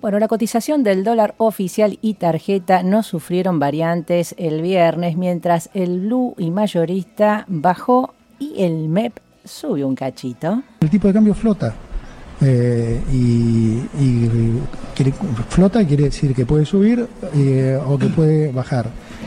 Bueno, la cotización del dólar oficial y tarjeta no sufrieron variantes el viernes, mientras el blue y mayorista bajó y el MEP subió un cachito. El tipo de cambio flota. Flota quiere decir que puede subir o que puede bajar.